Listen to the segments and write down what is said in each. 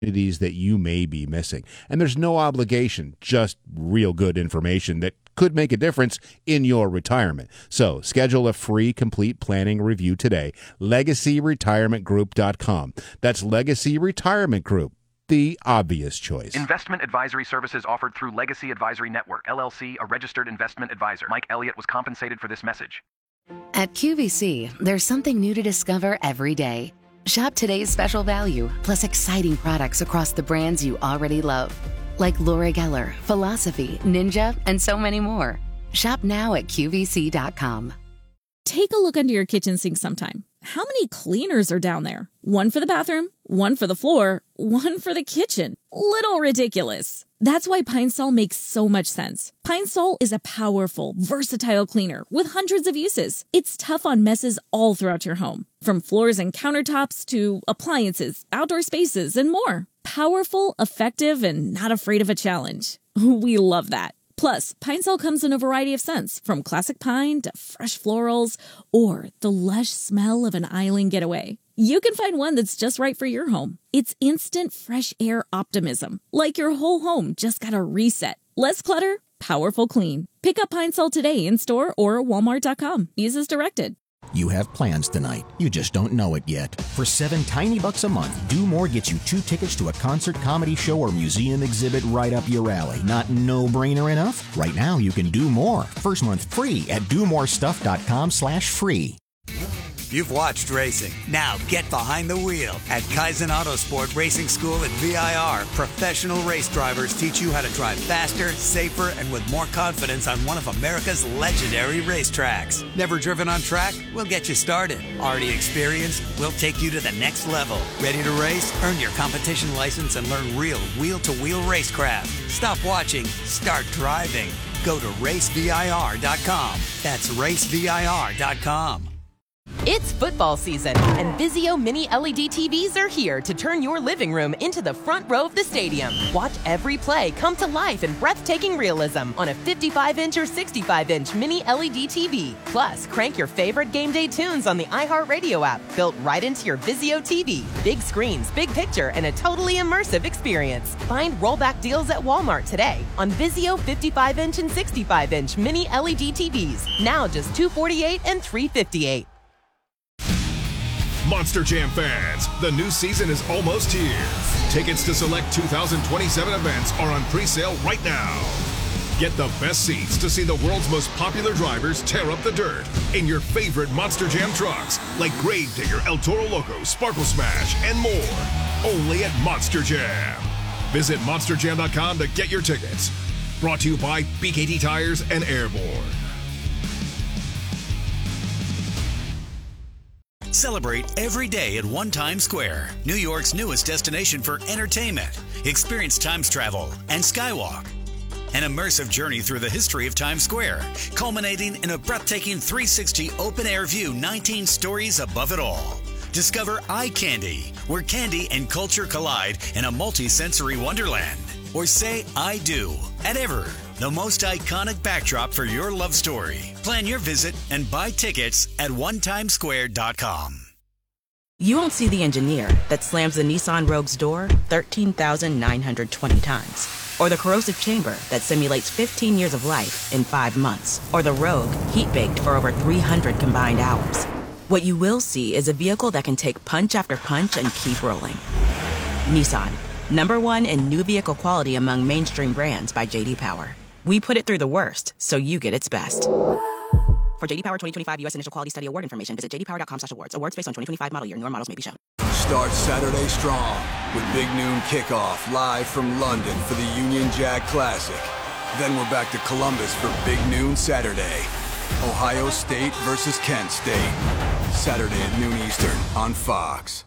opportunities that you may be missing. And there's no obligation, just real good information that could make a difference in your retirement. So schedule a free complete planning review today. LegacyRetirementGroup.com. That's Legacy Retirement Group, the obvious choice. Investment advisory services offered through Legacy Advisory Network, LLC, a registered investment advisor. Mike Elliott was compensated for this message. At QVC, there's something new to discover every day. Shop today's special value, plus exciting products across the brands you already love. Like Laura Geller, Philosophy, Ninja, and so many more. Shop now at QVC.com. Take a look under your kitchen sink sometime. How many cleaners are down there? One for the bathroom, one for the floor, one for the kitchen. Little ridiculous. That's why Pine Sol makes so much sense. Pine Sol is a powerful, versatile cleaner with hundreds of uses. It's tough on messes all throughout your home, from floors and countertops to appliances, outdoor spaces, and more. Powerful, effective, and not afraid of a challenge. We love that. Plus, Pine Sol comes in a variety of scents, from classic pine to fresh florals or the lush smell of an island getaway. You can find one that's just right for your home. It's instant fresh air optimism, like your whole home just got a reset. Less clutter, powerful clean. Pick up Pine Sol today in store or at walmart.com. Use as directed. You have plans tonight. You just don't know it yet. For $7 tiny bucks a month, Do More gets you 2 tickets to a concert, comedy show, or museum exhibit right up your alley. Not no-brainer enough? Right now, you can do more. First month free at domorestuff.com/free. You've watched racing. Now get behind the wheel. At Kaizen Autosport Racing School at VIR, professional race drivers teach you how to drive faster, safer, and with more confidence on one of America's legendary racetracks. Never driven on track? We'll get you started. Already experienced? We'll take you to the next level. Ready to race? Earn your competition license and learn real wheel-to-wheel racecraft. Stop watching. Start driving. Go to racevir.com. That's racevir.com. It's football season, and Vizio Mini LED TVs are here to turn your living room into the front row of the stadium. Watch every play come to life in breathtaking realism on a 55-inch or 65-inch Mini LED TV. Plus, crank your favorite game day tunes on the iHeartRadio app, built right into your Vizio TV. Big screens, big picture, and a totally immersive experience. Find rollback deals at Walmart today on Vizio 55-inch and 65-inch Mini LED TVs. Now just $248 and $358. Monster Jam fans, the new season is almost here. Tickets to select 2027 events are on pre-sale right now. Get the best seats to see the world's most popular drivers tear up the dirt in your favorite Monster Jam trucks, like Gravedigger, El Toro Loco, Sparkle Smash, and more. Only at Monster Jam. Visit monsterjam.com to get your tickets. Brought to you by BKT Tires and Airborne. Celebrate every day at One Times Square, New York's newest destination for entertainment. Experience Times Travel and Skywalk, an immersive journey through the history of Times Square, culminating in a breathtaking 360 open-air view, 19 stories above it all. Discover Eye Candy, where candy and culture collide in a multi-sensory wonderland. Or say I do at Ever, the most iconic backdrop for your love story. Plan your visit and buy tickets at onetimesquare.com. You won't see the engineer that slams the Nissan Rogue's door 13,920 times. Or the corrosive chamber that simulates 15 years of life in 5 months. Or the Rogue heat-baked for over 300 combined hours. What you will see is a vehicle that can take punch after punch and keep rolling. Nissan, #1 in new vehicle quality among mainstream brands by J.D. Power. We put it through the worst, so you get its best. For J.D. Power 2025 U.S. Initial Quality Study Award information, visit jdpower.com/awards. Awards based on 2025 model year. Newer models may be shown. Start Saturday strong with Big Noon Kickoff live from London for the Union Jack Classic. Then we're back to Columbus for Big Noon Saturday. Ohio State versus Kent State. Saturday at noon Eastern on Fox.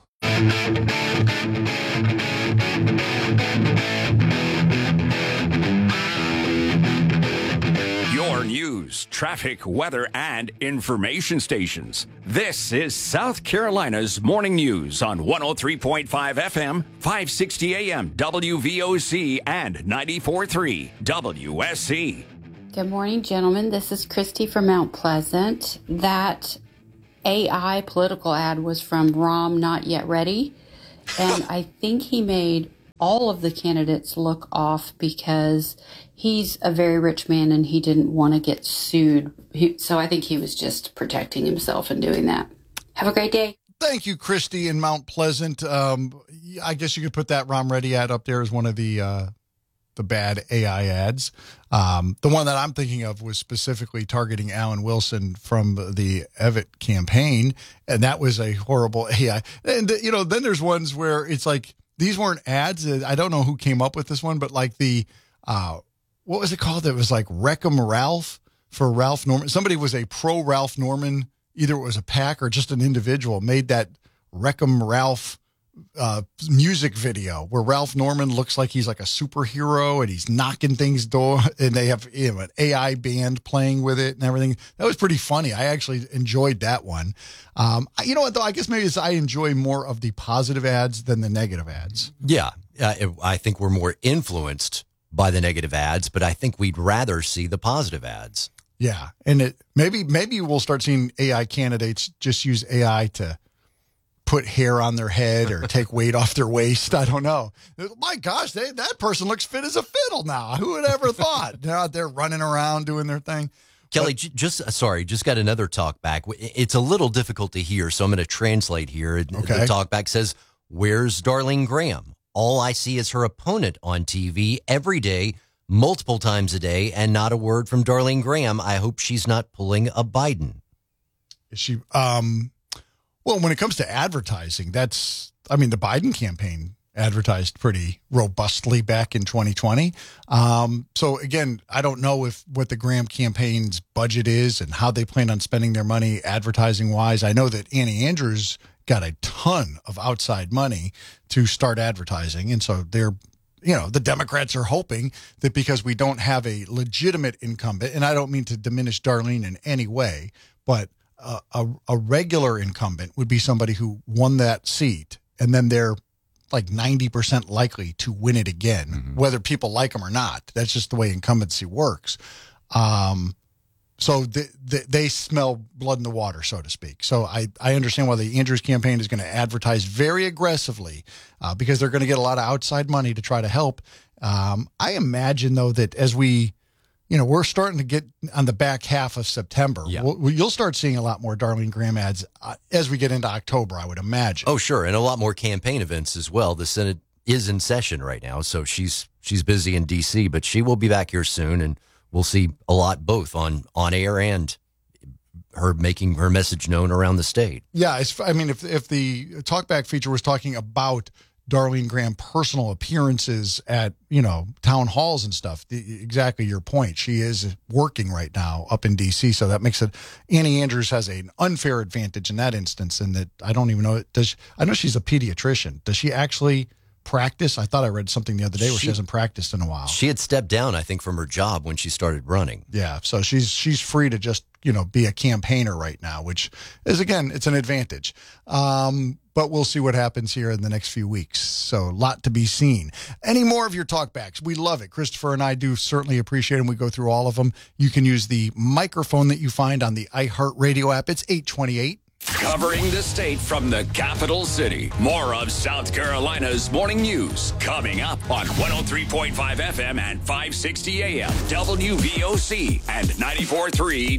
Your news, traffic, weather, and information stations. This is South Carolina's Morning News on 103.5 FM, 560 AM, WVOC, and 94.3 WSC. Good morning, gentlemen. This is Christy from Mount Pleasant. That AI political ad was from Rom Not Yet Ready, and I think he made All of the candidates look off because he's a very rich man and he didn't want to get sued. So I think he was just protecting himself and doing that. Have a great day. Thank you, Christy in Mount Pleasant. I guess you could put that Rom Ready ad up there as one of the bad AI ads. The one that I'm thinking of was specifically targeting Alan Wilson from the Evitt campaign, and that was a horrible AI. And, then there's ones where it's like, these weren't ads. I don't know who came up with this one, but like what was it called? It was like Wreck-'em Ralph for Ralph Norman. Somebody was a pro Ralph Norman, either it was a PAC or just an individual, made that Wreck-'em Ralph music video where Ralph Norman looks like he's like a superhero and he's knocking things door, and they have an AI band playing with it and everything. That was pretty funny. I actually enjoyed that one. You know what, though? I guess maybe I enjoy more of the positive ads than the negative ads. Yeah. I think we're more influenced by the negative ads, but I think we'd rather see the positive ads. Yeah. And maybe we'll start seeing AI candidates just use AI to put hair on their head or take weight off their waist. I don't know. My gosh, that person looks fit as a fiddle now. Who would ever thought? They're out there running around doing their thing. Kelly, just got another talk back. It's a little difficult to hear, so I'm going to translate here. Okay. The talk back says, "Where's Darlene Graham? All I see is her opponent on TV every day, multiple times a day, and not a word from Darlene Graham. I hope she's not pulling a Biden." Is she? Well, when it comes to advertising, the Biden campaign advertised pretty robustly back in 2020. So again, I don't know what the Graham campaign's budget is and how they plan on spending their money advertising wise. I know that Annie Andrews got a ton of outside money to start advertising. And so the Democrats are hoping that because we don't have a legitimate incumbent, and I don't mean to diminish Darlene in any way, but a regular incumbent would be somebody who won that seat, and then they're like 90% likely to win it again, whether people like them or not. That's just the way incumbency works. So they smell blood in the water, so to speak. So I understand why the Andrews campaign is going to advertise very aggressively because they're going to get a lot of outside money to try to help. I imagine, though, that as we're starting to get on the back half of September. Yeah. You'll start seeing a lot more Darlene Graham ads as we get into October, I would imagine. Oh, sure. And a lot more campaign events as well. The Senate is in session right now, so she's busy in D.C., but she will be back here soon, and we'll see a lot both on air and her making her message known around the state. Yeah. If the talkback feature was talking about Darlene Graham personal appearances at, town halls and stuff. Exactly your point. She is working right now up in D.C., so that makes it, Annie Andrews has an unfair advantage in that instance, and that I don't even know, I know she's a pediatrician. Does she actually practice? I thought I read something the other day where she hasn't practiced in a while. She had stepped down, I think, from her job when she started running. Yeah, so she's free to just, be a campaigner right now, which is, again, it's an advantage. But we'll see what happens here in the next few weeks. So a lot to be seen. Any more of your talkbacks? We love it. Christopher and I do certainly appreciate them. We go through all of them. You can use the microphone that you find on the iHeartRadio app. It's 828. Covering the state from the capital city. More of South Carolina's morning news coming up on 103.5 FM and 560 AM WVOC and 94.3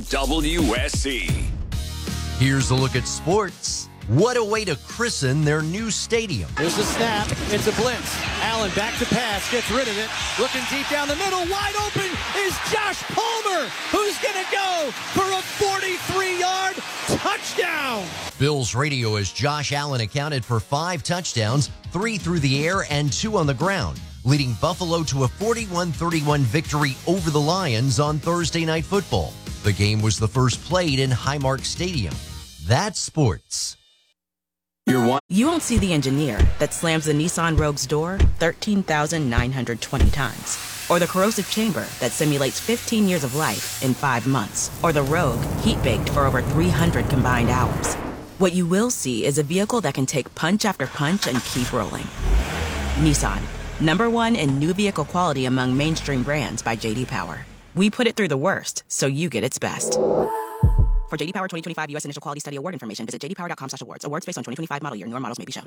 WSC. Here's a look at sports. What a way to christen their new stadium. There's a snap. It's a blitz. Allen back to pass. Gets rid of it. Looking deep down the middle. Wide open is Josh Palmer, who's going to go for a 43-yard touchdown. Bills radio as Josh Allen accounted for 5 touchdowns, 3 through the air and 2 on the ground, leading Buffalo to a 41-31 victory over the Lions on Thursday Night Football. The game was the first played in Highmark Stadium. That's sports. You won't see the engineer that slams the Nissan Rogue's door 13,920 times. Or the corrosive chamber that simulates 15 years of life in 5 months. Or the Rogue heat-baked for over 300 combined hours. What you will see is a vehicle that can take punch after punch and keep rolling. Nissan, #1 in new vehicle quality among mainstream brands by J.D. Power. We put it through the worst, so you get its best. For J.D. Power 2025 U.S. Initial Quality Study Award information, visit jdpower.com/awards. Awards based on 2025 model year. Newer models may be shown.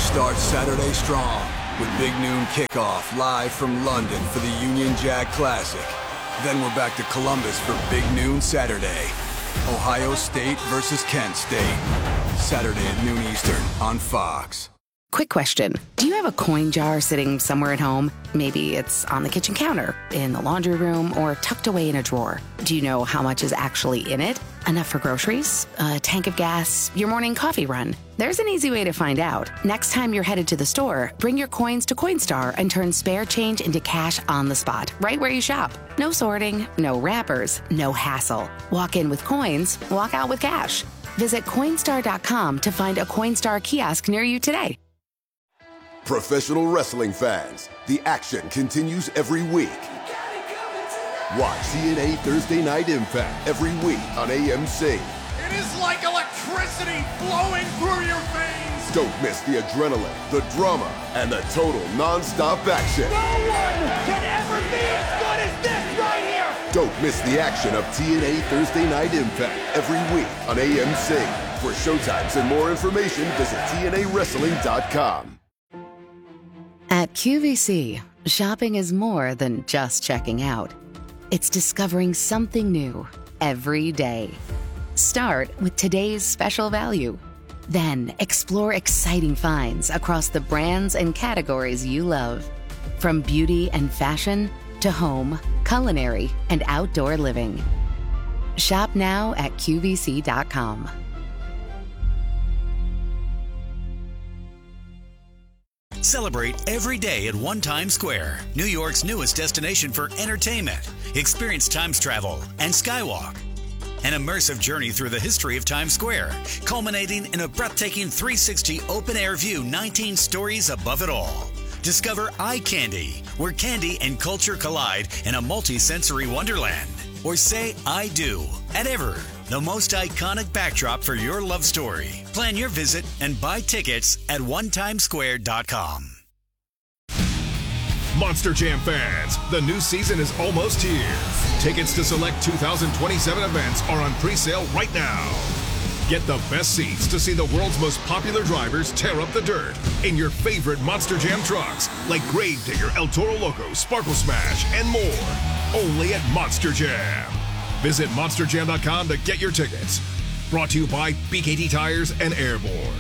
starts Saturday strong with Big Noon Kickoff live from London for the Union Jack Classic. Then we're back to Columbus for Big Noon Saturday. Ohio State versus Kent State. Saturday at noon Eastern on Fox. Quick question. Do you have a coin jar sitting somewhere at home? Maybe it's on the kitchen counter, in the laundry room, or tucked away in a drawer. Do you know how much is actually in it? Enough for groceries? A tank of gas? Your morning coffee run? There's an easy way to find out. Next time you're headed to the store, bring your coins to Coinstar and turn spare change into cash on the spot, right where you shop. No sorting, no wrappers, no hassle. Walk in with coins, walk out with cash. Visit Coinstar.com to find a Coinstar kiosk near you today. Professional wrestling fans, the action continues every week. Watch TNA Thursday Night Impact every week on AMC. It is like electricity flowing through your veins. Don't miss the adrenaline, the drama, and the total non-stop action. No one can ever be as good as this right here. Don't miss the action of TNA Thursday Night Impact every week on AMC. For showtimes and more information, visit TNAWrestling.com. At QVC, shopping is more than just checking out. It's discovering something new every day. Start with today's special value. Then explore exciting finds across the brands and categories you love. From beauty and fashion to home, culinary, and outdoor living. Shop now at QVC.com. Celebrate every day at One Times Square, New York's newest destination for entertainment. Experience Times travel and Skywalk. An immersive journey through the history of Times Square, culminating in a breathtaking 360 open-air view 19 stories above it all. Discover Eye Candy, where candy and culture collide in a multi-sensory wonderland. Or say I do at Ever, the most iconic backdrop for your love story. Plan your visit and buy tickets at onetimesquare.com. Monster Jam fans, the new season is almost here. Tickets to select 2027 events are on pre-sale right now. Get the best seats to see the world's most popular drivers tear up the dirt in your favorite Monster Jam trucks like Gravedigger, El Toro Loco, Sparkle Smash, and more. Only at Monster Jam. Visit monsterjam.com to get your tickets. Brought to you by BKT Tires and Airborne.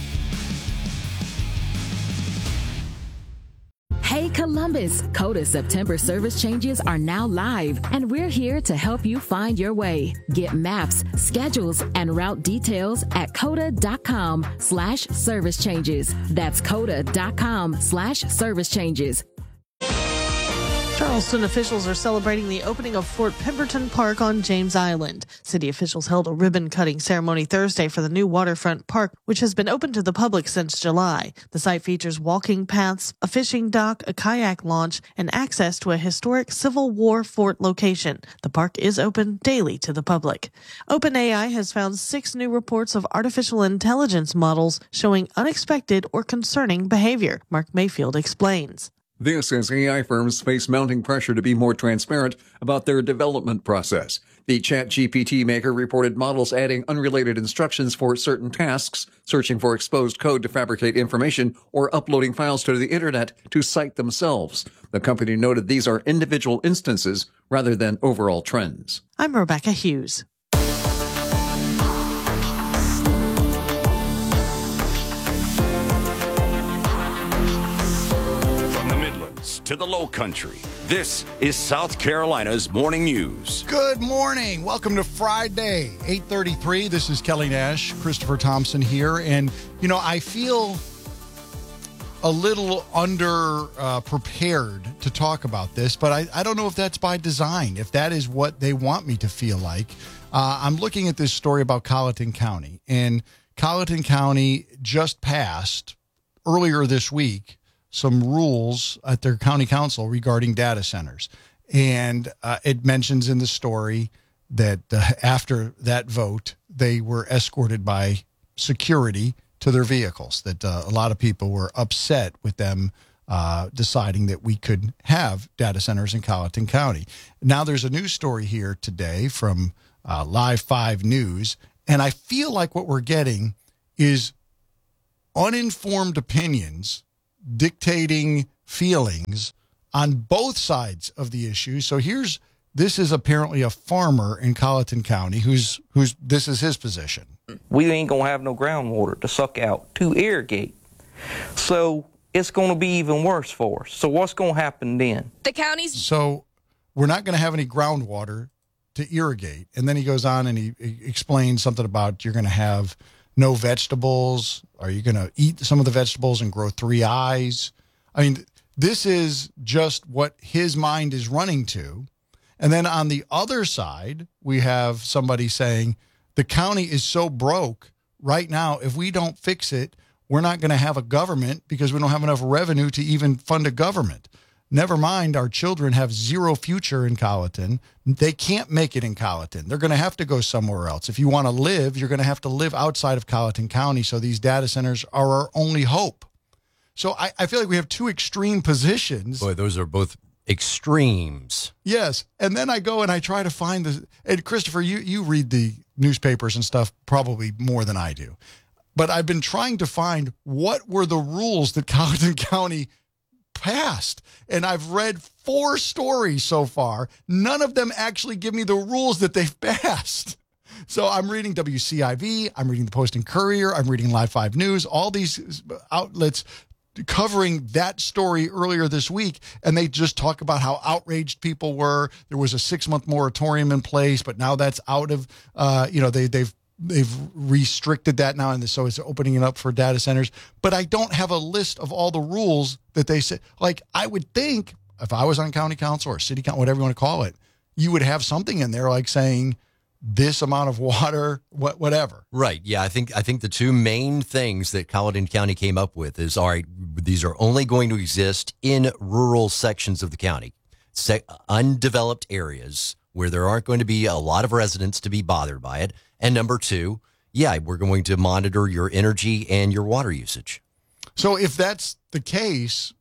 Hey Columbus, COTA September service changes are now live, and we're here to help you find your way. Get maps, schedules, and route details at COTA.com/service changes. That's COTA.com/service changes. Charleston officials are celebrating the opening of Fort Pemberton Park on James Island. City officials held a ribbon-cutting ceremony Thursday for the new waterfront park, which has been open to the public since July. The site features walking paths, a fishing dock, a kayak launch, and access to a historic Civil War fort location. The park is open daily to the public. OpenAI has found 6 new reports of artificial intelligence models showing unexpected or concerning behavior. Mark Mayfield explains. This as AI firms face mounting pressure to be more transparent about their development process. The ChatGPT maker reported models adding unrelated instructions for certain tasks, searching for exposed code to fabricate information, or uploading files to the internet to cite themselves. The company noted these are individual instances rather than overall trends. I'm Rebecca Hughes. To the Low Country. This is South Carolina's Morning News. Good morning. Welcome to Friday, 8:33. This is Kelly Nash, Christopher Thompson here. And, I feel a little prepared to talk about this, but I don't know if that's by design, if that is what they want me to feel like. I'm looking at this story about Colleton County. And Colleton County just passed earlier this week some rules at their county council regarding data centers. And it mentions in the story that after that vote, they were escorted by security to their vehicles, that a lot of people were upset with them deciding that we could have data centers in Colleton County. Now there's a news story here today from Live 5 News, and I feel like what we're getting is uninformed opinions dictating feelings on both sides of the issue. So this is apparently a farmer in Colleton County who's this is his position. We ain't going to have no groundwater to suck out to irrigate. So it's going to be even worse for us. So what's going to happen then? So we're not going to have any groundwater to irrigate. And then he goes on and he explains something about you're going to have no vegetables. Are you going to eat some of the vegetables and grow 3 eyes? I mean, this is just what his mind is running to. And then on the other side, we have somebody saying the county is so broke right now. If we don't fix it, we're not going to have a government because we don't have enough revenue to even fund a government. Never mind, our children have zero future in Colleton. They can't make it in Colleton. They're going to have to go somewhere else. If you want to live, you're going to have to live outside of Colleton County. So these data centers are our only hope. So I feel like we have two extreme positions. Boy, those are both extremes. Yes. And then I go and I try to find and Christopher, you read the newspapers and stuff probably more than I do. But I've been trying to find what were the rules that Colleton County passed. And I've read 4 stories so far. None of them actually give me the rules that they've passed. So I'm reading WCIV, I'm reading the Post and Courier, I'm reading Live 5 News, all these outlets covering that story earlier this week, and they just talk about how outraged people were. There was a 6-month moratorium in place, but now that's out of, they've restricted that now, and so it's opening it up for data centers. But I don't have a list of all the rules that they say. Like, I would think if I was on county council or city council, whatever you want to call it, you would have something in there like saying this amount of water, whatever. Right. Yeah. I think the two main things that Colleton County came up with is, all right, these are only going to exist in rural sections of the county, undeveloped areas where there aren't going to be a lot of residents to be bothered by it. And number 2, we're going to monitor your energy and your water usage. So if that's the case,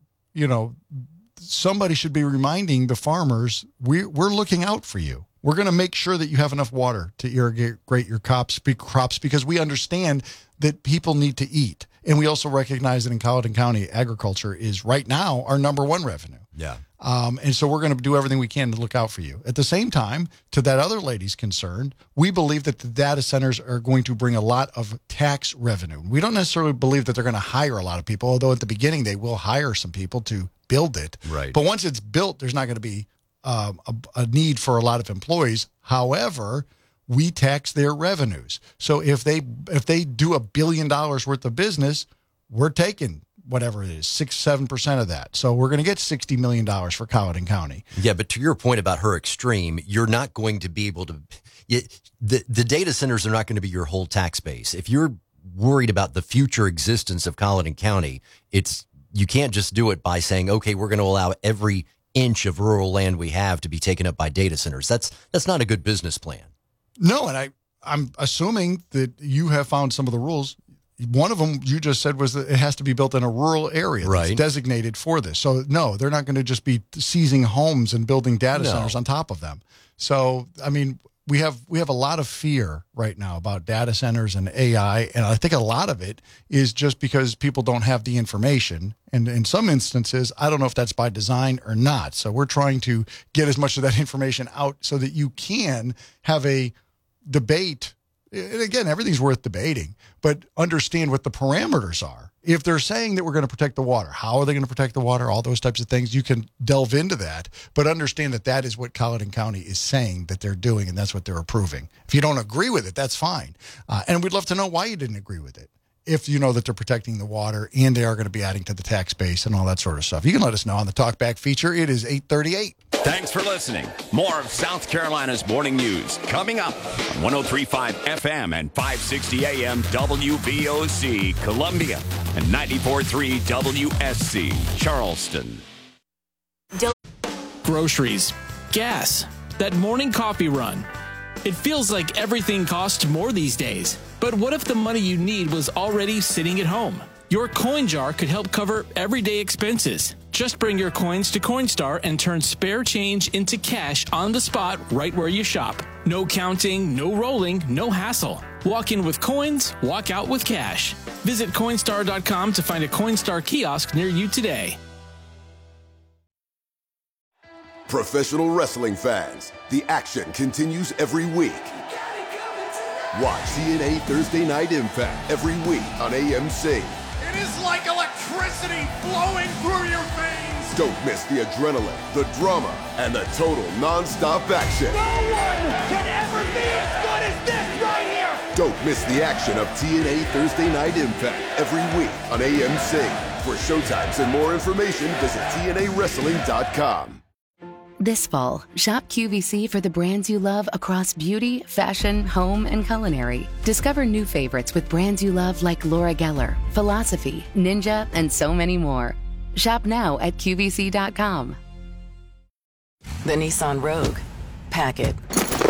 somebody should be reminding the farmers, we're looking out for you. We're going to make sure that you have enough water to irrigate your crops because we understand that people need to eat. And we also recognize that in Colleton County, agriculture is right now our number 1 revenue. Yeah. And so we're going to do everything we can to look out for you. At the same time, to that other lady's concern, we believe that the data centers are going to bring a lot of tax revenue. We don't necessarily believe that they're going to hire a lot of people, although at the beginning they will hire some people to build it. Right. But once it's built, there's not going to be a need for a lot of employees. However, we tax their revenues. So if they do $1 billion worth of business, we're taking whatever it is, 6-7% of that. So we're going to get $60 million for Colleton County. Yeah, but to your point about her extreme, you're not going to be able to. The data centers are not going to be your whole tax base. If you're worried about the future existence of Colleton County, you can't just do it by saying, okay, we're going to allow every inch of rural land we have to be taken up by data centers. That's not a good business plan. No, and I'm assuming that you have found some of the rules. One of them you just said was that it has to be built in a rural area that's designated for this. So no, they're not going to just be seizing homes and building data centers on top of them. So, I mean, we have a lot of fear right now about data centers and AI, and I think a lot of it is just because people don't have the information. And in some instances, I don't know if that's by design or not. So we're trying to get as much of that information out so that you can have a debate. And again, everything's worth debating, but understand what the parameters are. If they're saying that we're going to protect the water, how are they going to protect the water? All those types of things, you can delve into that, but understand that that is what Colleton County is saying that they're doing, and that's what they're approving. If you don't agree with it, that's fine. And we'd love to know why you didn't agree with it. If you know that they're protecting the water and they are going to be adding to the tax base and all that sort of stuff. You can let us know on the Talkback feature. It is 8:38. Thanks for listening. More of South Carolina's morning news coming up on 103.5 FM and 560 AM WVOC Columbia and 94.3 WSC Charleston. Groceries, gas, that morning coffee run. It feels like everything costs more these days. But what if the money you need was already sitting at home? Your coin jar could help cover everyday expenses. Just bring your coins to Coinstar and turn spare change into cash on the spot right where you shop. No counting, no rolling, no hassle. Walk in with coins, walk out with cash. Visit Coinstar.com to find a Coinstar kiosk near you today. Professional wrestling fans, the action continues every week. Watch TNA Thursday Night Impact every week on AMC. It is like electricity flowing through your veins. Don't miss the adrenaline, the drama, and the total non-stop action. No one can ever be as good as this right here. Don't miss the action of TNA Thursday Night Impact every week on AMC. For showtimes and more information, visit TNAWrestling.com. This fall, shop QVC for the brands you love across beauty, fashion, home, and culinary. Discover new favorites with brands you love like Laura Geller, Philosophy, Ninja, and so many more. Shop now at QVC.com. The Nissan Rogue. Pack it.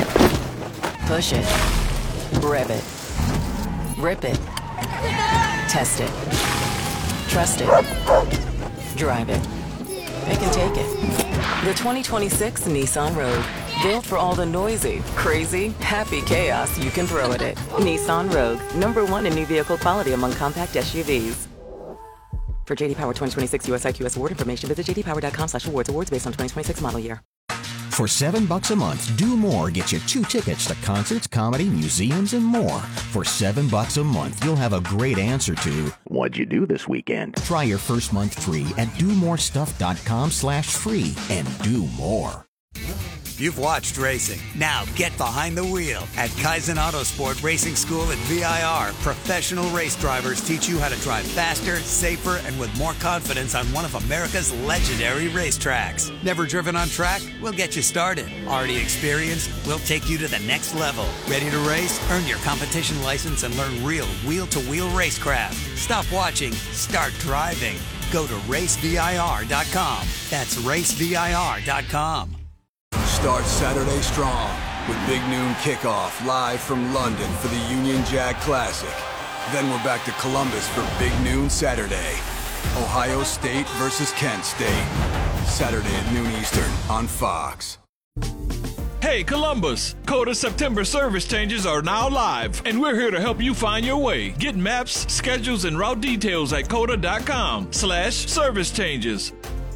Push it. Rev it. Rip it. Test it. Trust it. Drive it. Pick and take it. The 2026 Nissan Rogue. Built for all the noisy, crazy, happy chaos you can throw at it. Nissan Rogue. #1 in new vehicle quality among compact SUVs. For JD Power 2026 US IQS award information, visit jdpower.com/awards. Awards based on 2026 model year. For $7 a month, Do More gets you 2 tickets to concerts, comedy, museums, and more. For $7 a month, you'll have a great answer to, what'd you do this weekend? Try your first month free at domorestuff.com/free and do more. You've watched racing. Now get behind the wheel. At Kaizen Autosport Racing School at VIR, professional race drivers teach you how to drive faster, safer, and with more confidence on one of America's legendary racetracks. Never driven on track? We'll get you started. Already experienced? We'll take you to the next level. Ready to race? Earn your competition license and learn real wheel-to-wheel racecraft. Stop watching. Start driving. Go to racevir.com. That's racevir.com. Start Saturday strong with Big Noon Kickoff live from London for the Union Jack Classic. Then we're back to Columbus for Big Noon Saturday. Ohio State versus Kent State. Saturday at noon Eastern on Fox. Hey Columbus, Coda September service changes are now live, and we're here to help you find your way. Get maps, schedules, and route details at coda.com/service changes.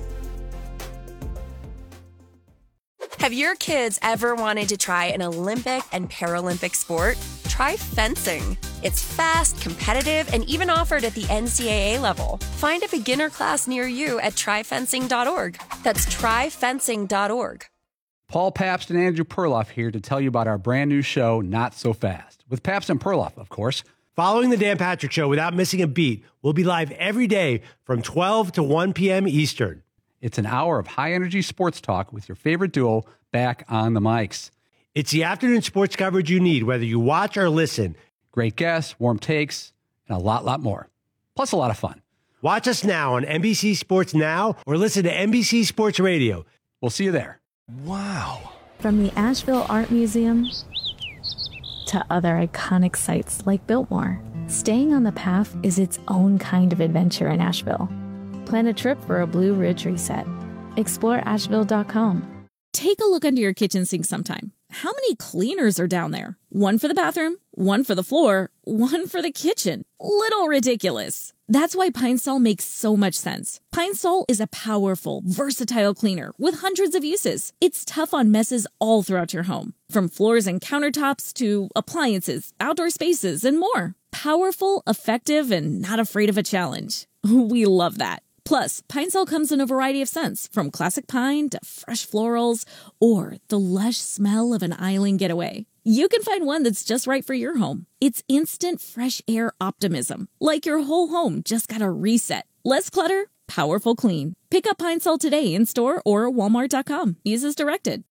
Have your kids ever wanted to try an Olympic and Paralympic sport? Try fencing. It's fast, competitive, and even offered at the NCAA level. Find a beginner class near you at tryfencing.org. That's tryfencing.org. Paul Pabst and Andrew Perloff here to tell you about our brand new show, Not So Fast, with Pabst and Perloff, of course. Following the Dan Patrick Show without missing a beat, we'll be live every day from 12 to 1 p.m. Eastern. It's an hour of high-energy sports talk with your favorite duo back on the mics. It's the afternoon sports coverage you need, whether you watch or listen. Great guests, warm takes, and a lot more. Plus a lot of fun. Watch us now on NBC Sports Now or listen to NBC Sports Radio. We'll see you there. Wow. From the Asheville Art Museum to other iconic sites like Biltmore, staying on the path is its own kind of adventure in Asheville. Plan a trip for a Blue Ridge reset. Explore Asheville.com. Take a look under your kitchen sink sometime. How many cleaners are down there? One for the bathroom, one for the floor, one for the kitchen. Little ridiculous. That's why Pine Sol makes so much sense. Pine Sol is a powerful, versatile cleaner with hundreds of uses. It's tough on messes all throughout your home, from floors and countertops to appliances, outdoor spaces, and more. Powerful, effective, and not afraid of a challenge. We love that. Plus, Pine Sol comes in a variety of scents, from classic pine to fresh florals, or the lush smell of an island getaway. You can find one that's just right for your home. It's instant fresh air optimism, like your whole home just got a reset. Less clutter, powerful clean. Pick up Pine Sol today in store or walmart.com. Use as directed.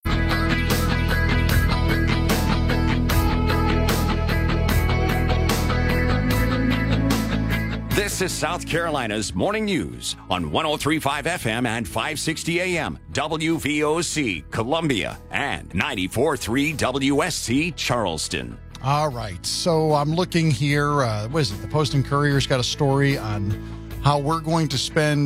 This is South Carolina's Morning News on 103.5 FM and 560 AM WVOC Columbia and 94.3 WSC Charleston. All right, so I'm looking here. What is it? The Post and Courier's got a story on how we're going to spend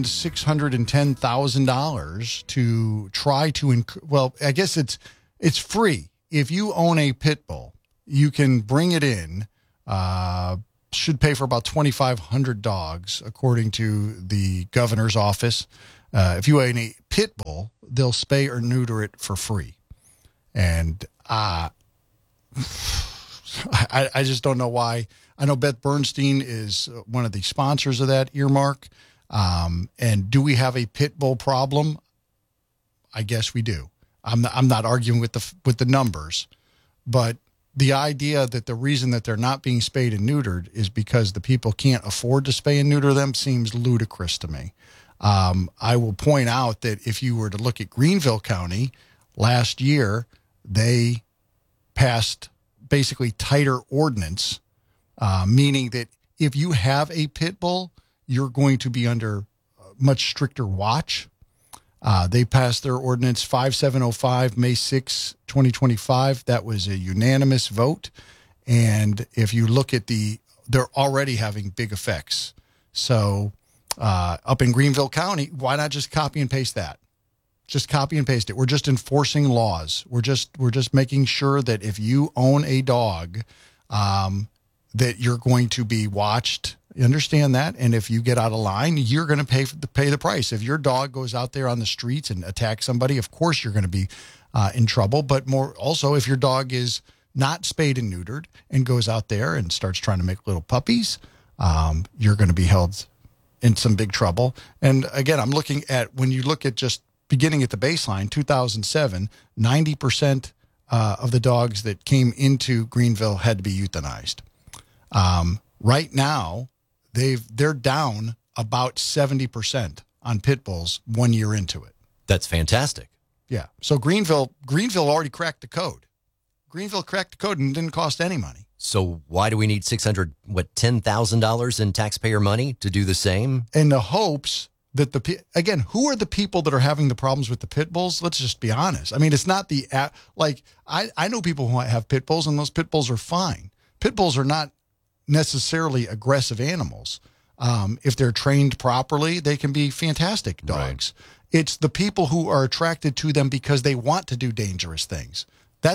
$610,000 to try to well, I guess it's free. If you own a pit bull, you can bring it in. should pay for about 2,500 dogs, according to the governor's office. If you own a pit bull, they'll spay or neuter it for free. And I just don't know why. I know Beth Bernstein is one of the sponsors of that earmark. And do we have a pit bull problem? I guess we do. I'm not arguing with the numbers, but the idea that the reason that they're not being spayed and neutered is because the people can't afford to spay and neuter them seems ludicrous to me. I will point out that if you were to look at Greenville County last year, they passed basically tighter ordinance, meaning that if you have a pit bull, you're going to be under much stricter watch. They passed their ordinance 5705 May 6, 2025. That was a unanimous vote. And if you look at they're already having big effects. So up in Greenville County, why not just copy and paste that? Just copy and paste it. We're just enforcing laws. We're just making sure that if you own a dog, that you're going to be watched. You understand that? And if you get out of line, you're going to pay the price. If your dog goes out there on the streets and attacks somebody, of course you're going to be in trouble. But more also, if your dog is not spayed and neutered and goes out there and starts trying to make little puppies, you're going to be held in some big trouble. And again, I'm looking at, when you look at just beginning at the baseline, 2007, 90% of the dogs that came into Greenville had to be euthanized. Right now, they're down about 70% on pit bulls 1 year into it. That's fantastic. Yeah. So Greenville already cracked the code. Greenville cracked the code and didn't cost any money. So why do we need $10,000 in taxpayer money to do the same? In the hopes that again, who are the people that are having the problems with the pit bulls? Let's just be honest. I mean, it's not I know people who have pit bulls and those pit bulls are fine. Pit bulls are not necessarily aggressive animals. If they're trained properly, they can be fantastic dogs. Right. It's the people who are attracted to them because they want to do dangerous things.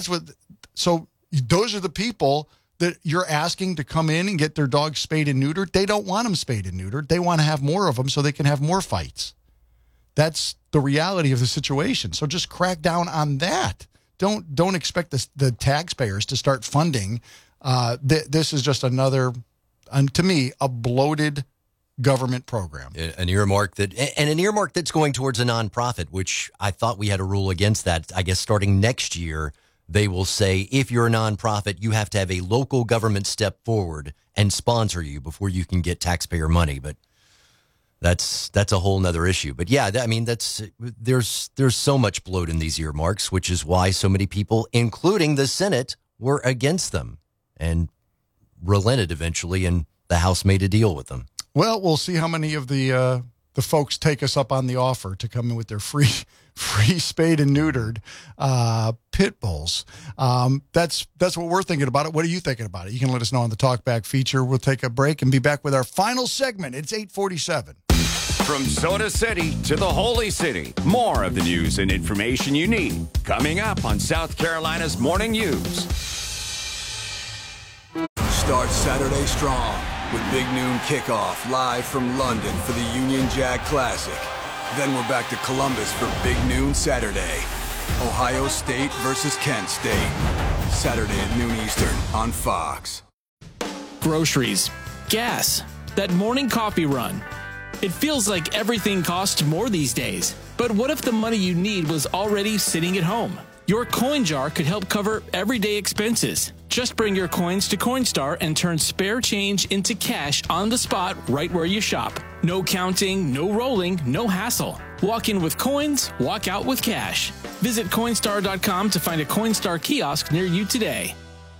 So those are the people that you're asking to come in and get their dogs spayed and neutered. They don't want them spayed and neutered. They want to have more of them so they can have more fights. That's the reality of the situation. So just crack down on that. Don't expect the taxpayers to start funding. This is just another, to me, a bloated government program. An earmark that's going towards a nonprofit, which I thought we had a rule against that. I guess starting next year, they will say if you're a nonprofit, you have to have a local government step forward and sponsor you before you can get taxpayer money. But that's a whole nother issue. But yeah, I mean, there's so much bloat in these earmarks, which is why so many people, including the Senate, were against them and relented eventually, and the House made a deal with them. Well, we'll see how many of the folks take us up on the offer to come in with their free spayed and neutered pit bulls. That's what we're thinking about it. What are you thinking about it? You can let us know on the Talkback feature. We'll take a break and be back with our final segment. It's 8:47. From Soda City to the Holy City, more of the news and information you need coming up on South Carolina's Morning News. Start Saturday strong with Big Noon Kickoff live from London for the Union Jack Classic. Then we're back to Columbus for Big Noon Saturday. Ohio State versus Kent State. Saturday at noon Eastern on Fox. Groceries, gas, that morning coffee run. It feels like everything costs more these days. But what if the money you need was already sitting at home? Your coin jar could help cover everyday expenses. Just bring your coins to Coinstar and turn spare change into cash on the spot right where you shop. No counting, no rolling, no hassle. Walk in with coins, walk out with cash. Visit Coinstar.com to find a Coinstar kiosk near you today.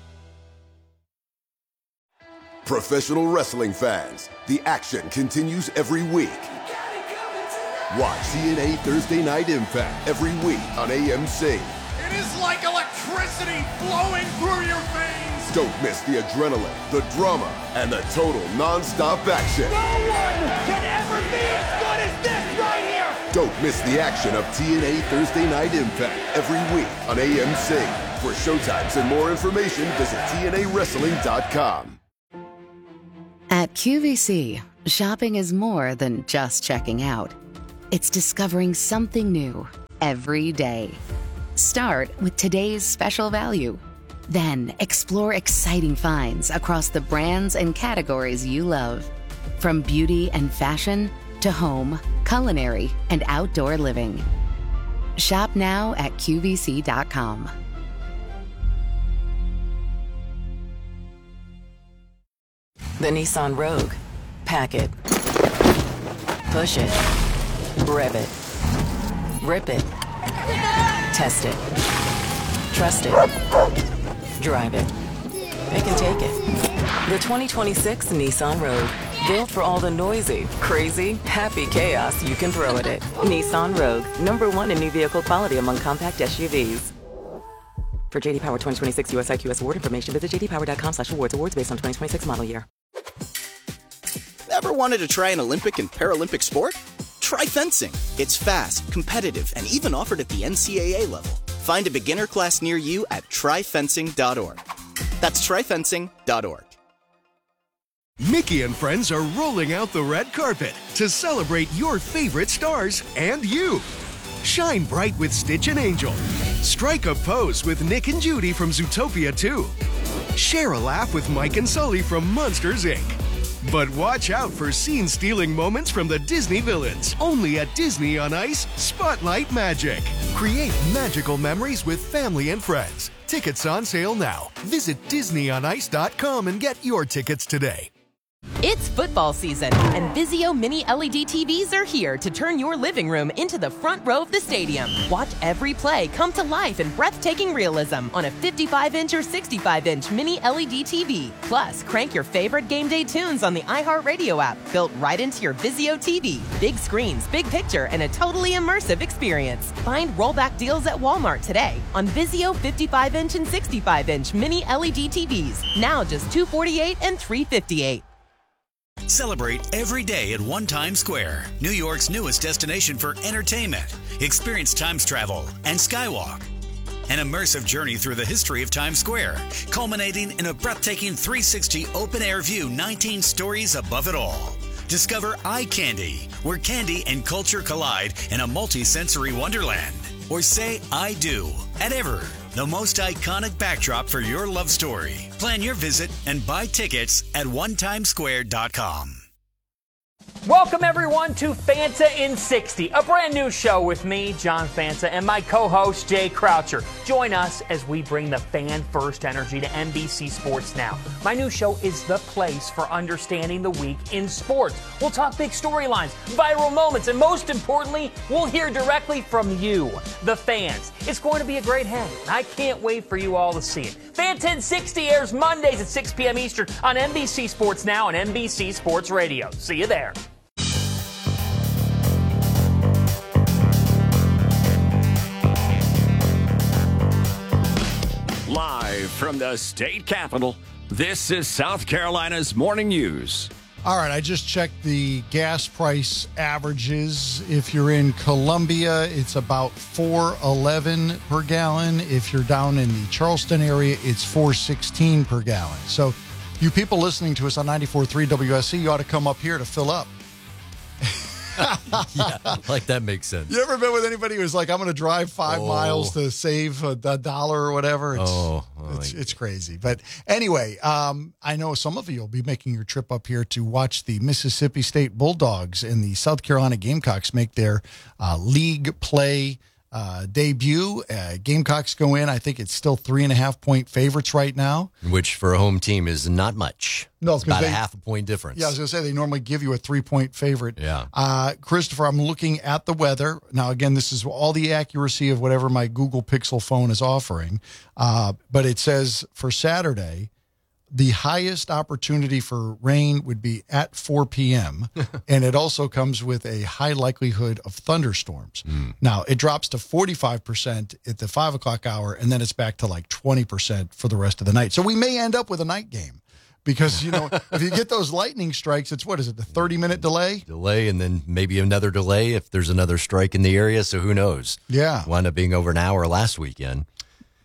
Professional wrestling fans, the action continues every week. Watch TNA Thursday Night Impact every week on AMC. It is like electricity flowing through your veins. Don't miss the adrenaline, the drama, and the total non-stop action. No one can ever be as good as this right here. Don't miss the action of TNA Thursday Night Impact every week on AMC. For showtimes and more information, visit TNAWrestling.com. At QVC, shopping is more than just checking out. It's discovering something new every day. Start with today's special value. Then explore exciting finds across the brands and categories you love. From beauty and fashion to home, culinary, and outdoor living. Shop now at QVC.com. The Nissan Rogue. Pack it. Push it. Rev it. Rip it. Test it. Trust it. Drive it. It can take it. The 2026 Nissan Rogue. Built for all the noisy, crazy, happy chaos you can throw at it. Nissan Rogue. #1 in new vehicle quality among compact SUVs. For JD Power 2026 US IQS award information, visit jdpower.com/awards. Awards based on 2026 model year. Ever wanted to try an Olympic and Paralympic sport? Try fencing. It's fast, competitive, and even offered at the NCAA level. Find a beginner class near you at tryfencing.org. That's tryfencing.org. Mickey and friends are rolling out the red carpet to celebrate your favorite stars and you. Shine bright with Stitch and Angel. Strike a pose with Nick and Judy from Zootopia 2. Share a laugh with Mike and Sully from Monsters, Inc. But watch out for scene-stealing moments from the Disney villains. Only at Disney on Ice Spotlight Magic. Create magical memories with family and friends. Tickets on sale now. Visit DisneyOnIce.com and get your tickets today. It's football season, and Vizio Mini LED TVs are here to turn your living room into the front row of the stadium. Watch every play come to life in breathtaking realism on a 55-inch or 65-inch Mini LED TV. Plus, crank your favorite game day tunes on the iHeartRadio app, built right into your Vizio TV. Big screens, big picture, and a totally immersive experience. Find rollback deals at Walmart today on Vizio 55-inch and 65-inch Mini LED TVs. Now just $248 and $358. Celebrate every day at One Times Square, New York's newest destination for entertainment. Experience Times Travel and Skywalk. An immersive journey through the history of Times Square, culminating in a breathtaking 360 open-air view 19 stories above it all. Discover Eye Candy, where candy and culture collide in a multi-sensory wonderland. Or say I do at Ever, the most iconic backdrop for your love story. Plan your visit and buy tickets at onetimesquare.com. Welcome, everyone, to Fanta in 60, a brand new show with me, John Fanta, and my co-host, Jay Croucher. Join us as we bring the fan-first energy to NBC Sports Now. My new show is the place for understanding the week in sports. We'll talk big storylines, viral moments, and most importantly, we'll hear directly from you, the fans. It's going to be a great hang, and I can't wait for you all to see it. Fanta in 60 airs Mondays at 6 p.m. Eastern on NBC Sports Now and NBC Sports Radio. See you there. Live from the state capitol, this is South Carolina's Morning News. All right, I just checked the gas price averages. If you're in Columbia, it's about $4.11 per gallon. If you're down in the Charleston area, it's $4.16 per gallon. So you people listening to us on 94.3 WSC, you ought to come up here to fill up. Yeah, like that makes sense. You ever been with anybody who's like, I'm going to drive 5 miles to save a dollar or whatever? It's crazy. But anyway, I know some of you will be making your trip up here to watch the Mississippi State Bulldogs and the South Carolina Gamecocks make their league play debut. Gamecocks go in. I think it's still 3.5-point favorites right now. Which for a home team is not much. No, it's about a half a point difference. Yeah, I was going to say they normally give you a 3-point favorite. Yeah. Christopher, I'm looking at the weather. Now, again, this is all the accuracy of whatever my Google Pixel phone is offering. But it says for Saturday, the highest opportunity for rain would be at 4 p.m. And it also comes with a high likelihood of thunderstorms. Now, it drops to 45% at the 5 o'clock hour, and then it's back to like 20% for the rest of the night. So we may end up with a night game because, you know, if you get those lightning strikes, it's what is it, the 30-minute delay? Delay, and then maybe another delay if there's another strike in the area. So who knows? Yeah. Wound up being over an hour last weekend.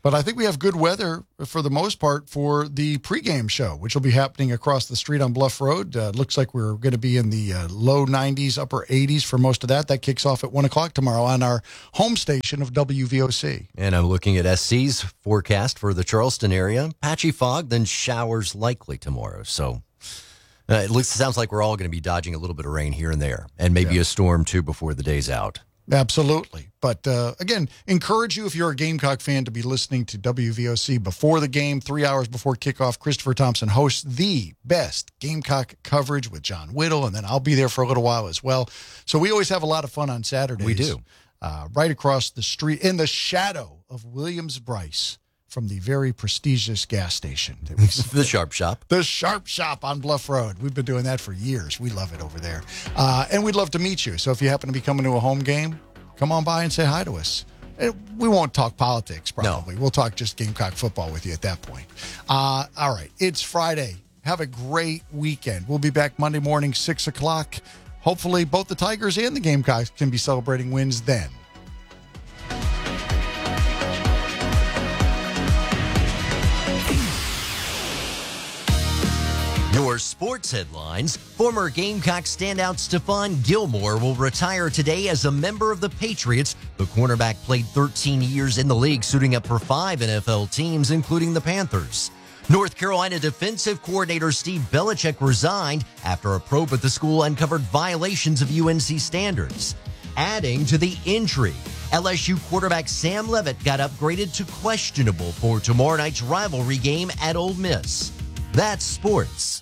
But I think we have good weather for the most part for the pregame show, which will be happening across the street on Bluff Road. Looks like we're going to be in the low 90s, upper 80s for most of that. That kicks off at 1 o'clock tomorrow on our home station of WVOC. And I'm looking at SC's forecast for the Charleston area. Patchy fog, then showers likely tomorrow. So sounds like we're all going to be dodging a little bit of rain here and there, and maybe a storm too before the day's out. Absolutely. But again, encourage you, if you're a Gamecock fan, to be listening to WVOC before the game, 3 hours before kickoff. Christopher Thompson hosts the best Gamecock coverage with John Whittle, and then I'll be there for a little while as well. So we always have a lot of fun on Saturdays. We do. Right across the street, in the shadow of Williams-Brice, from the very prestigious gas station. The Sharp Shop. The Sharp Shop on Bluff Road. We've been doing that for years. We love it over there. And we'd love to meet you. So if you happen to be coming to a home game, come on by and say hi to us. We won't talk politics, probably. No. We'll talk just Gamecock football with you at that point. All right. It's Friday. Have a great weekend. We'll be back Monday morning, 6 o'clock. Hopefully both the Tigers and the Gamecocks can be celebrating wins then. Your sports headlines. Former Gamecock standout Stephon Gilmore will retire today as a member of the Patriots. The cornerback played 13 years in the league, suiting up for 5 NFL teams, including the Panthers. North Carolina defensive coordinator Steve Belichick resigned after a probe at the school uncovered violations of UNC standards. Adding to the intrigue, LSU quarterback Sam Leavitt got upgraded to questionable for tomorrow night's rivalry game at Ole Miss. That's sports.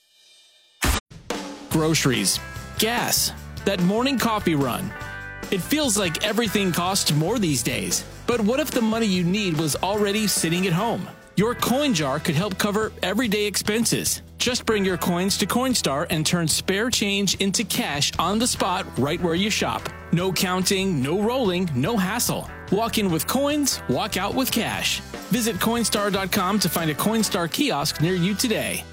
Groceries, gas, that morning coffee run. It feels like everything costs more these days. But what if the money you need was already sitting at home? Your coin jar could help cover everyday expenses. Just bring your coins to Coinstar and turn spare change into cash on the spot right where you shop. No counting, no rolling, no hassle. Walk in with coins, walk out with cash. Visit Coinstar.com to find a Coinstar kiosk near you today.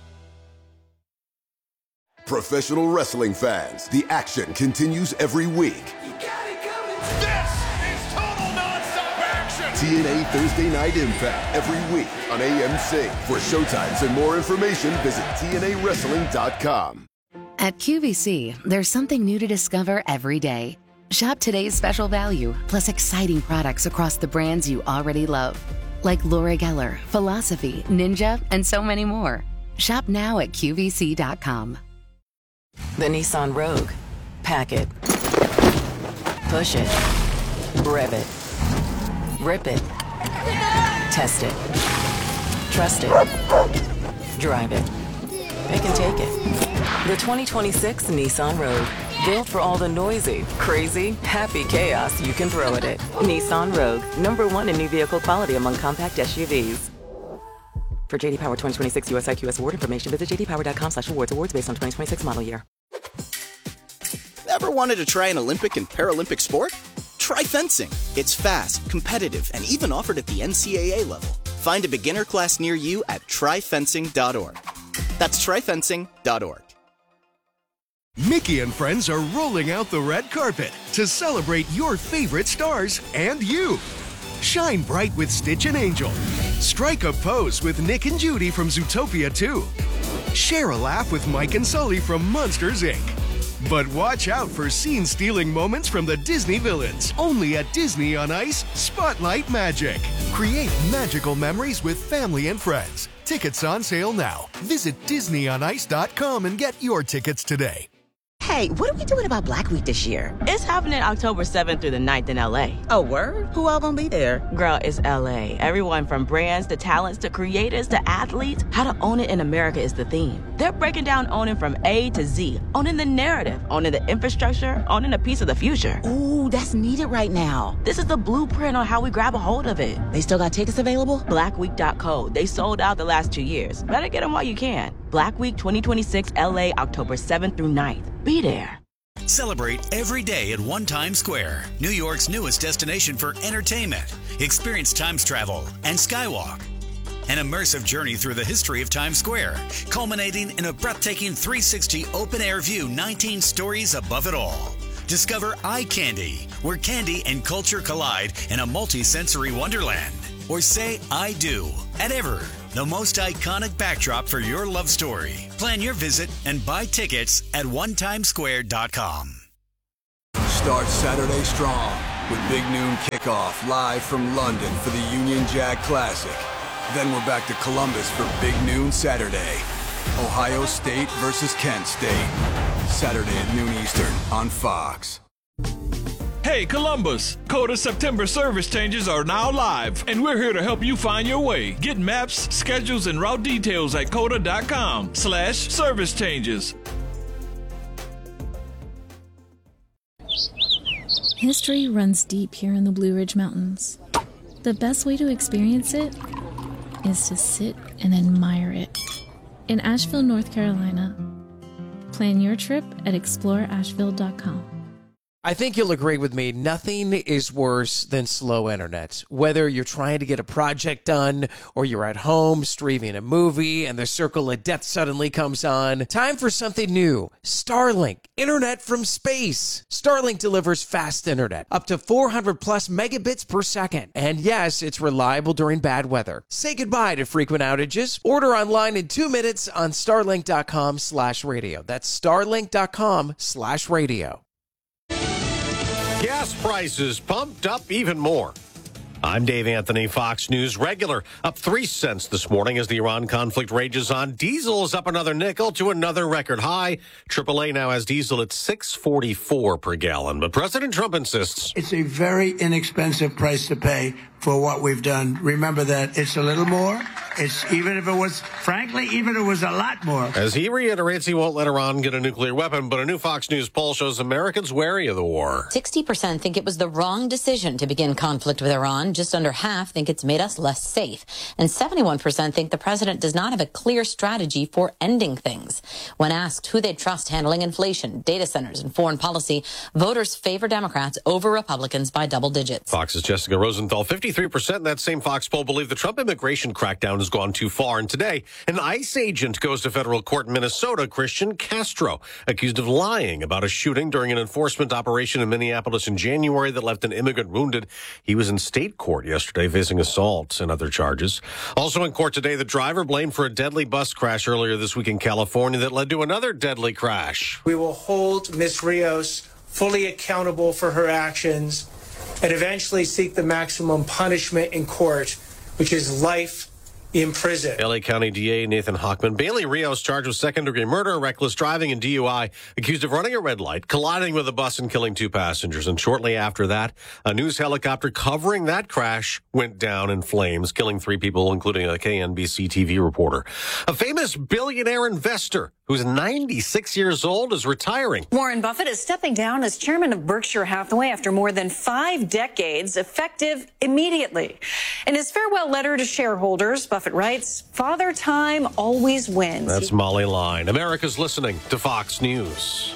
Professional wrestling fans, the action continues every week. This is total nonstop action! TNA Thursday Night Impact every week on AMC. For showtimes and more information, visit TNAWrestling.com. At QVC, there's something new to discover every day. Shop today's special value, plus exciting products across the brands you already love. Like Laura Geller, Philosophy, Ninja, and so many more. Shop now at QVC.com. The Nissan Rogue. Pack it. Push it. Rev it. Rip it. Test it. Trust it. Drive it. It can take it. The 2026 Nissan Rogue. Built for all the noisy, crazy, happy chaos you can throw at it. Nissan Rogue. #1 in new vehicle quality among compact SUVs. For JD Power 2026 US IQS award information, visit jdpower.com/awards. Awards based on 2026 model year. Ever wanted to try an Olympic and Paralympic sport? Try fencing. It's fast, competitive, and even offered at the NCAA level. Find a beginner class near you at tryfencing.org. That's tryfencing.org. Mickey and friends are rolling out the red carpet to celebrate your favorite stars and you. Shine bright with Stitch and Angel. Strike a pose with Nick and Judy from Zootopia 2. Share a laugh with Mike and Sully from Monsters, Inc. But watch out for scene-stealing moments from the Disney villains. Only at Disney on Ice Spotlight Magic. Create magical memories with family and friends. Tickets on sale now. Visit DisneyOnIce.com and get your tickets today. Hey, what are we doing about Black Week this year? It's happening October 7th through the 9th in LA. Oh, word? Who all gonna be there? Girl, it's LA. Everyone from brands to talents to creators to athletes. How to own it in America is the theme. They're breaking down owning from A to Z. Owning the narrative, owning the infrastructure, owning a piece of the future. Ooh, that's needed right now. This is the blueprint on how we grab a hold of it. They still got tickets available? Blackweek.co. They sold out the last 2 years. Better get them while you can. Black Week 2026 LA, October 7th through 9th. Be there. Celebrate every day at One Times Square, New York's newest destination for entertainment. Experience Times travel and Skywalk. An immersive journey through the history of Times Square, culminating in a breathtaking 360 open-air view 19 stories above it all. Discover Eye Candy, where candy and culture collide in a multi-sensory wonderland. or say I do at Ever, the most iconic backdrop for your love story. Plan your visit and buy tickets at onetimesquare.com. Start Saturday strong with Big Noon Kickoff live from London for the Union Jack Classic. Then we're back to Columbus for Big Noon Saturday. Ohio State versus Kent State. Saturday at noon Eastern on Fox. Hey Columbus, Coda September service changes are now live, and we're here to help you find your way. Get maps, schedules, and route details at coda.com/service changes. History runs deep here in the Blue Ridge Mountains. The best way to experience it is to sit and admire it. In Asheville, North Carolina. Plan your trip at exploreasheville.com. I think you'll agree with me, nothing is worse than slow internet. Whether you're trying to get a project done or you're at home streaming a movie and the circle of death suddenly comes on, time for something new. Starlink, internet from space. Starlink delivers fast internet, up to 400 plus megabits per second. And yes, it's reliable during bad weather. Say goodbye to frequent outages. Order online in 2 minutes on starlink.com/radio. That's starlink.com/radio. Gas prices pumped up even more. I'm Dave Anthony, Fox News regular. Up 3 cents this morning as the Iran conflict rages on. Diesel is up another nickel to another record high. AAA now has diesel at $6.44 per gallon. But President Trump insists it's a very inexpensive price to pay for what we've done. Remember that it's a little more. It's even if it was a lot more. As he reiterates he won't let Iran get a nuclear weapon, but a new Fox News poll shows Americans wary of the war. 60% think it was the wrong decision to begin conflict with Iran. Just under half think it's made us less safe. And 71% think the president does not have a clear strategy for ending things. When asked who they'd trust handling inflation, data centers, and foreign policy, voters favor Democrats over Republicans by double digits. Fox's Jessica Rosenthal, 53% in that same Fox poll believe the Trump immigration crackdown has gone too far. And today, an ICE agent goes to federal court in Minnesota, Christian Castro, accused of lying about a shooting during an enforcement operation in Minneapolis in January that left an immigrant wounded. He was in state court yesterday facing assault and other charges. Also in court today, the driver blamed for a deadly bus crash earlier this week in California that led to another deadly crash. We will hold Ms. Rios fully accountable for her actions and eventually seek the maximum punishment in court, which is life in prison. LA County DA Nathan Hochman. Bailey Rios charged with second-degree murder, reckless driving, and DUI, accused of running a red light, colliding with a bus, and killing 2 passengers. And shortly after that, a news helicopter covering that crash went down in flames, killing 3 people, including a KNBC TV reporter. A famous billionaire investor who's 96 years old is retiring. Warren Buffett is stepping down as chairman of Berkshire Hathaway after more than 5 decades, effective immediately. In his farewell letter to shareholders, Buffett writes, "Father Time always wins." That's Molly Line. America's listening to Fox News.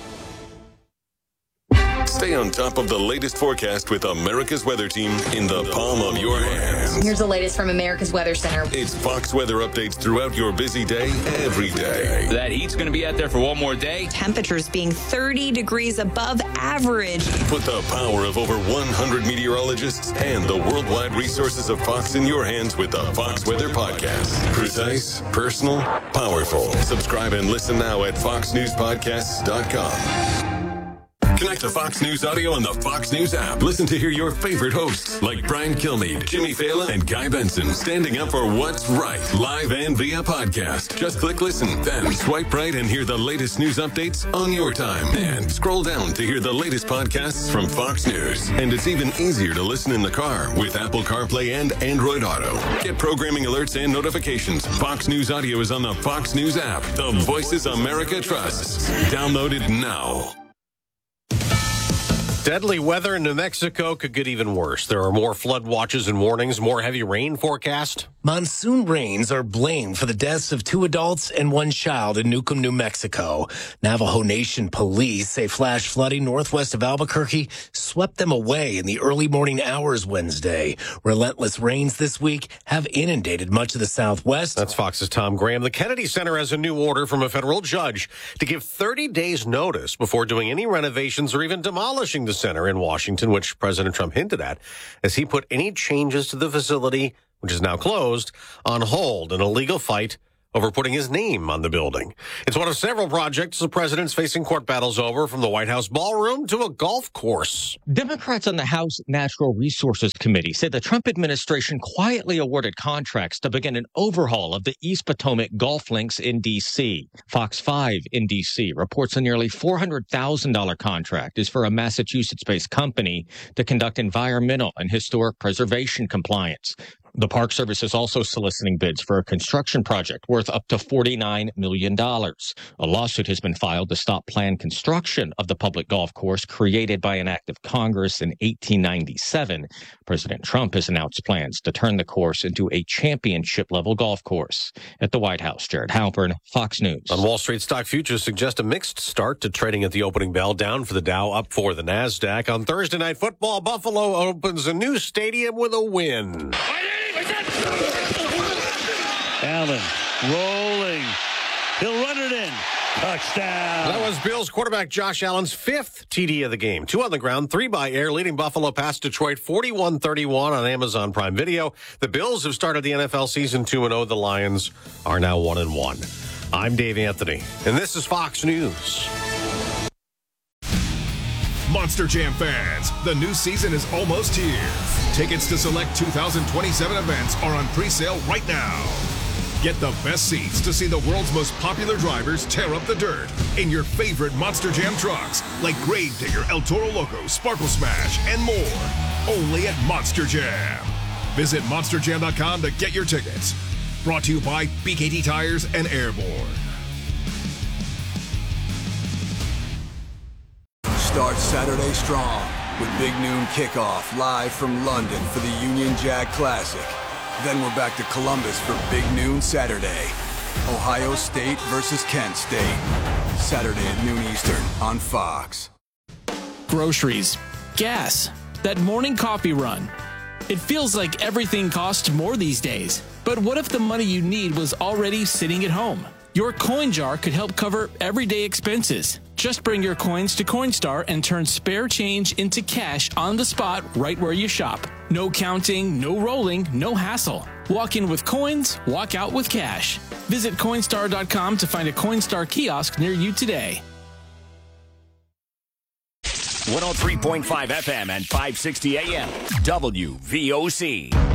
Stay on top of the latest forecast with America's Weather Team in the palm of your hands. Here's the latest from America's Weather Center. It's Fox weather updates throughout your busy day, every day. That heat's going to be out there for one more day. Temperatures being 30 degrees above average. Put the power of over 100 meteorologists and the worldwide resources of Fox in your hands with the Fox Weather Podcast. Precise, personal, powerful. Subscribe and listen now at foxnewspodcasts.com. Connect to Fox News Audio on the Fox News app. Listen to hear your favorite hosts like Brian Kilmeade, Jimmy Fallon, and Guy Benson standing up for what's right, live and via podcast. Just click listen, then swipe right and hear the latest news updates on your time. And scroll down to hear the latest podcasts from Fox News. And it's even easier to listen in the car with Apple CarPlay and Android Auto. Get programming alerts and notifications. Fox News Audio is on the Fox News app. The voices America trusts. Download it now. Deadly weather in New Mexico could get even worse. There are more flood watches and warnings, more heavy rain forecast. Monsoon rains are blamed for the deaths of 2 adults and 1 child in Newcomb, New Mexico. Navajo Nation police say flash flooding northwest of Albuquerque swept them away in the early morning hours Wednesday. Relentless rains this week have inundated much of the Southwest. That's Fox's Tom Graham. The Kennedy Center has a new order from a federal judge to give 30 days notice before doing any renovations or even demolishing the center in Washington, which President Trump hinted at as he put any changes to the facility which is now closed, on hold in a legal fight over putting his name on the building. It's one of several projects the president's facing court battles over, from the White House ballroom to a golf course. Democrats on the House Natural Resources Committee say the Trump administration quietly awarded contracts to begin an overhaul of the East Potomac golf links in D.C. Fox 5 in D.C. reports a nearly $400,000 contract is for a Massachusetts-based company to conduct environmental and historic preservation compliance. The Park Service is also soliciting bids for a construction project worth up to $49 million. A lawsuit has been filed to stop planned construction of the public golf course created by an act of Congress in 1897. President Trump has announced plans to turn the course into a championship-level golf course. At the White House, Jared Halpern, Fox News. On Wall Street, stock futures suggest a mixed start to trading at the opening bell, down for the Dow, up for the NASDAQ. On Thursday Night Football, Buffalo opens a new stadium with a win. Allen rolling. He'll run it in. Touchdown. That was Bills quarterback Josh Allen's 5th TD of the game. 2 on the ground, 3 by air, leading Buffalo past Detroit 41-31 on Amazon Prime Video. The Bills have started the NFL season 2-0. The Lions are now 1-1. I'm Dave Anthony, and this is Fox News. Monster Jam fans, the new season is almost here. Tickets to select 2027 events are on pre-sale right now. Get the best seats to see the world's most popular drivers tear up the dirt in your favorite Monster Jam trucks, like Gravedigger, El Toro Loco, Sparkle Smash, and more. Only at Monster Jam. Visit monsterjam.com to get your tickets. Brought to you by BKT Tires and Airborne. Start Saturday strong with Big Noon Kickoff live from London for the Union Jack Classic. Then we're back to Columbus for Big Noon Saturday. Ohio State versus Kent State. Saturday at noon Eastern on Fox. Groceries, gas, that morning coffee run. It feels like everything costs more these days. But what if the money you need was already sitting at home? Your coin jar could help cover everyday expenses. Just bring your coins to Coinstar and turn spare change into cash on the spot right where you shop. No counting, no rolling, no hassle. Walk in with coins, walk out with cash. Visit Coinstar.com to find a Coinstar kiosk near you today. 103.5 FM and 560 AM, WVOC.